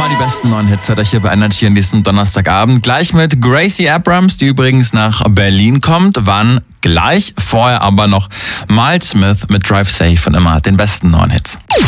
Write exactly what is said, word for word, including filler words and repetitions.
die besten neuen Hits hört euch hier bei Energy an diesem Donnerstagabend. Gleich mit Gracie Abrams, die übrigens nach Berlin kommt. Wann? Gleich. Vorher aber noch Miles Smith mit Drive Safe und immer den besten neuen Hits.